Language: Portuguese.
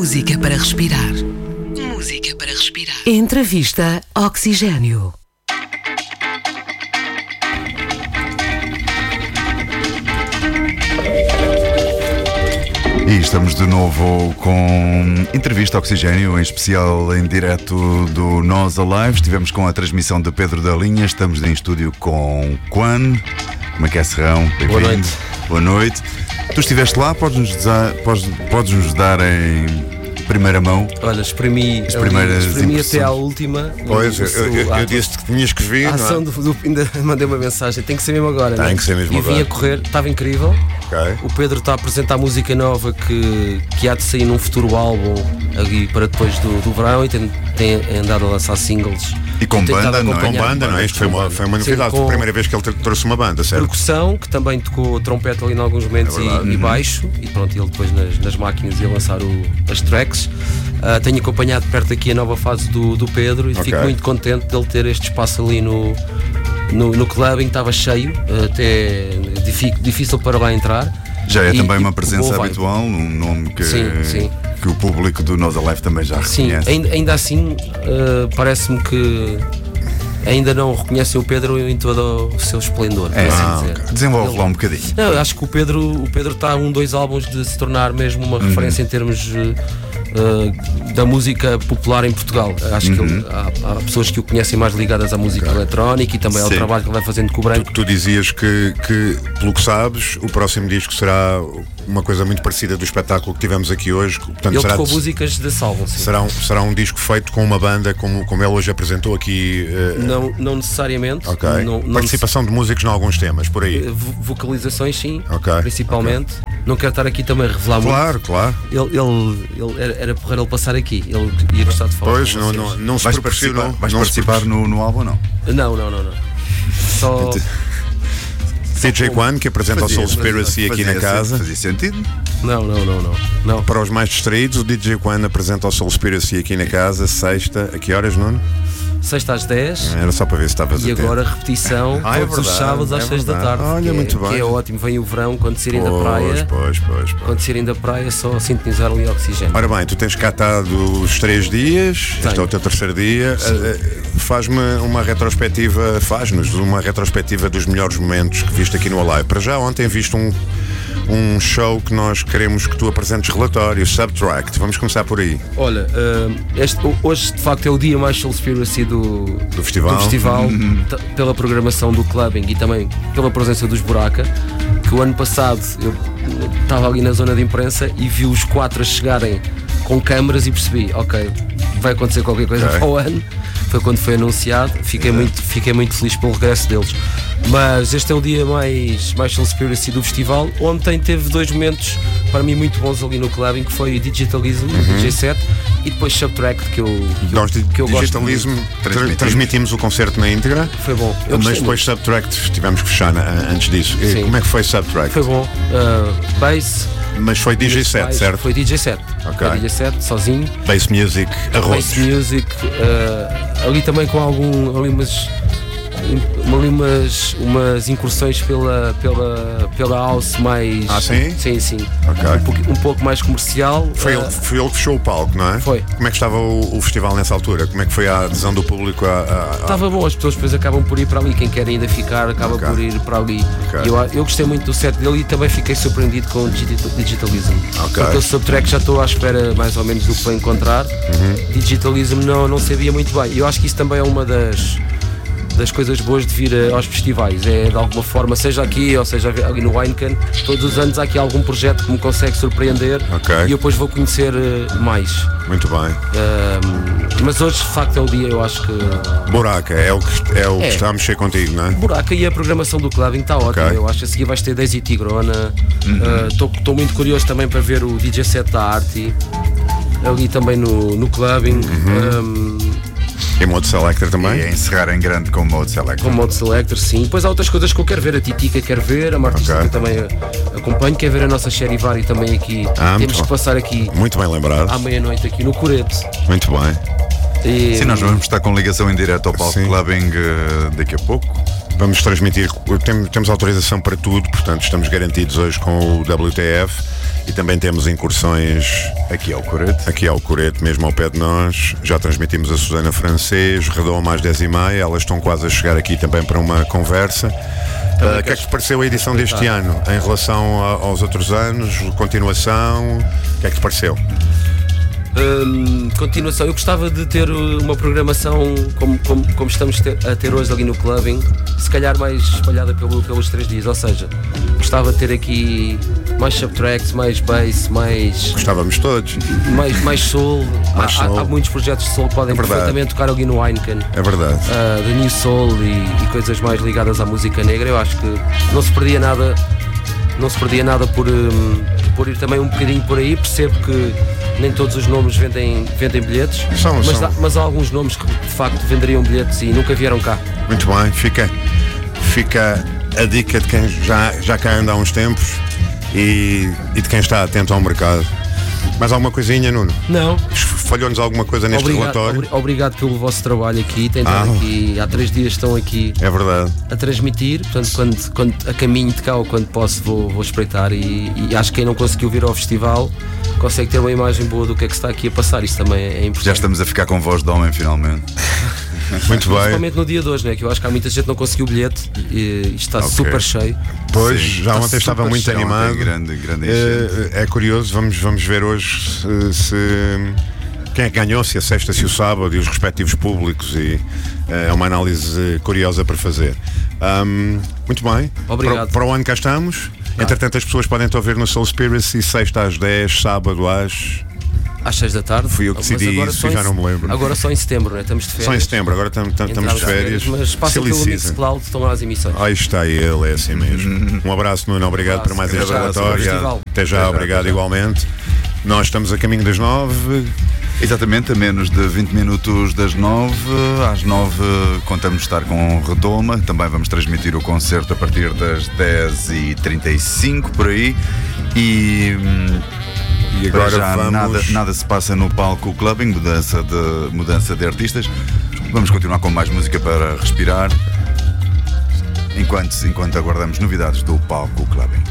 Música para respirar. Música para respirar. Entrevista Oxigênio. E estamos de novo com entrevista Oxigênio, em especial em direto do Nós Alive. Estivemos com a transmissão de Pedro da Linha, estamos em estúdio com Quan. Como é que é, Serrão? Boa noite. Boa noite. Tu estiveste lá, podes-nos dar em primeira mão? Olha, espremi até à última. Pois, eu disse que tinhas que vir. A ação ainda mandei uma mensagem, tem que ser mesmo agora. Tem que ser mesmo agora. E vim a correr, estava incrível. Okay. O Pedro está a apresentar música nova que há de sair num futuro álbum ali para depois do verão, e tem andado a lançar singles. E com banda, não é? Com banda, não é? Isto foi uma novidade. Foi a primeira vez que ele trouxe uma banda, certo? Percussão, que também tocou trompete ali em alguns momentos, e baixo, e pronto, ele depois nas máquinas ia lançar as tracks. Tenho acompanhado de perto aqui a nova fase do Pedro e fico muito contente dele ter este espaço ali no clubbing. Estava cheio, até difícil para lá entrar. Já é também uma presença habitual, um nome que... Sim. Que o público do Nós Alive também já reconhece. Sim, ainda assim, parece-me que ainda não reconhecem o Pedro em todo o seu esplendor. Assim dizer. Desenvolve lá um bocadinho. Não, acho que o Pedro está a 2 álbuns de se tornar mesmo uma referência em termos da música popular em Portugal. Acho que há pessoas que o conhecem mais ligadas à música eletrónica e também ao trabalho que ele vai fazendo com o Branco. Tu dizias que, pelo que sabes, o próximo disco será uma coisa muito parecida do espetáculo que tivemos aqui hoje. Portanto, ele tocou músicas desse álbum, sim. Será um disco feito com uma banda como ele hoje apresentou aqui? Não necessariamente. Participação de músicos em alguns temas, por aí. Vocalizações, sim, principalmente. Não quero estar aqui também a revelar muito. Claro. Ele era porreiro ele passar aqui. Ele ia gostar de falar. Pois, não se proporcionou. Vais participar no álbum ou não? Não. Só... DJ Quan, que apresenta o Soulspiracy aqui na casa. Fazia sentido? Não. Para os mais distraídos, o DJ Quan apresenta o Soulspiracy aqui na casa, sexta. A que horas, Nuno? Sexta às 10. Era só para ver se estavas a ter. E agora repetição todos os sábados às 6 da tarde. Olha, muito bem. Que é ótimo. Vem o verão, quando saírem da praia. Pois. Quando saírem da praia, só sintonizar ali oxigênio. Ora bem, tu tens cá estado os 3 dias. Este é o teu terceiro dia. Faz-nos uma retrospectiva dos melhores momentos que viste aqui no Alive. Para já, ontem viste um show que nós queremos que tu apresentes relatório, Subtract. Vamos começar por aí. Olha, hoje de facto é o dia mais Soulspiracy do festival, pela programação do clubbing e também pela presença dos Buraca, que o ano passado eu estava ali na zona de imprensa e vi os 4 a chegarem com câmaras e percebi, vai acontecer qualquer coisa para o ano. Foi quando foi anunciado, fiquei muito feliz pelo regresso deles. Mas este é o dia mais Soulspiracy do festival. Ontem teve 2 momentos para mim muito bons ali no clubbing, que foi Digitalism, DJ set, e depois Subtract, que eu Digitalism, transmitimos o concerto na íntegra. Foi bom. Mas depois Subtract tivemos que fechar antes disso. Sim. Como é que foi Subtract? Foi bom. Bass. Mas foi DJ set, certo? Foi DJ set. Foi DJ set, sozinho. Bass music, arroz. Bass music, ali também com umas incursões pela house mais... sim? Sim. Um pouco mais comercial. Foi ele que fechou o palco, não é? Foi. Como é que estava o festival nessa altura? Como é que foi a adesão do público? Estava bom, as pessoas depois acabam por ir para ali. Quem quer ainda ficar acaba por ir para ali. Eu gostei muito do set dele e também fiquei surpreendido com o Digitalism. Porque o Subtrack já estou à espera mais ou menos do que vou encontrar. Digitalism não sabia muito bem. Eu acho que isso também é uma das coisas boas de vir aos festivais, é de alguma forma, seja aqui ou seja ali no Heineken, todos os anos há aqui algum projeto que me consegue surpreender e eu depois vou conhecer mais. Muito bem. Mas hoje de facto é o dia, eu acho que... Buraca, é o que está a mexer contigo, não é? Buraca, e a programação do clubbing está ótima. Eu acho que a seguir vais ter Daisy Tigrona. Estou muito curioso também para ver o DJ set da Arty ali também no clubbing. E Mode Selector também? E encerrar em grande com o Mode Selector. Com o Mode Selector, sim. Depois há outras coisas que eu quero ver. A Titica quero ver, a Martista também acompanho. Quero ver a nossa Cherivari também aqui. Temos que passar aqui. Muito bem lembrado. À meia-noite aqui no Corete. Muito bem. Sim, nós vamos estar com ligação em direto ao palco clubbing daqui a pouco. Vamos transmitir, temos autorização para tudo, portanto estamos garantidos hoje com o WTF e também temos incursões aqui ao Coreto. Aqui ao Coreto, mesmo ao pé de nós. Já transmitimos a Susana Francês, Redoma às 10h30. Elas estão quase a chegar aqui também para uma conversa. O que é que te pareceu a edição deste ano em relação aos outros anos? Continuação? O que é que te pareceu? Continuação, eu gostava de ter uma programação como estamos a ter hoje ali no clubbing, se calhar mais espalhada pelos 3 dias, ou seja, gostava de ter aqui mais subtracks, mais bass, mais... Gostávamos todos. Mais soul. Há muitos projetos de soul que podem perfeitamente tocar ali no Heineken. É verdade. De New Soul e coisas mais ligadas à música negra. Eu acho que não se perdia nada por ir também um bocadinho por aí. Percebo que nem todos os nomes vendem bilhetes, mas há alguns nomes que de facto venderiam bilhetes e nunca vieram cá. Muito bem, fica a dica de quem já cá anda há uns tempos e de quem está atento ao mercado. Mais alguma coisinha, Nuno? Não. Falhou-nos alguma coisa neste relatório? Obrigado pelo vosso trabalho aqui. Aqui há 3 dias estão aqui, é verdade, a transmitir. Portanto, quando a caminho de cá ou quando posso vou espreitar e acho que quem não conseguiu vir ao festival consegue ter uma imagem boa do que é que se está aqui a passar. Isso também é importante. Já estamos a ficar com voz de homem finalmente. Muito bem. Principalmente no dia de hoje, né? Que eu acho que há muita gente que não conseguiu o bilhete e está super cheio. Pois, sim, já ontem estava muito cheio, animado. Grande é curioso, vamos ver hoje se quem é que ganhou, se a sexta, se o sábado e os respectivos públicos, e é uma análise curiosa para fazer. Muito bem. Obrigado. Para o ano cá estamos. Entretanto, as pessoas podem te ouvir no Soul Spirits, sexta às 10, sábado às 6 da tarde. Fui eu que decidi isso, já não me lembro. Agora só em setembro, né? Estamos de férias. Só em setembro, agora estamos de férias. Mas passam pelo Mixcloud, estão lá as emissões. Aí está ele, é assim mesmo. Um abraço, Nuno, obrigado por mais este relatório. Até já, obrigado igualmente. Nós estamos a caminho das 9. Exatamente, a menos de 20 minutos das 9. Às 9 contamos estar com Redoma. Também vamos transmitir o concerto a partir das 10h35 por aí. E agora já nada se passa no palco clubbing, mudança de artistas. Vamos continuar com mais música para respirar enquanto aguardamos novidades do palco clubbing.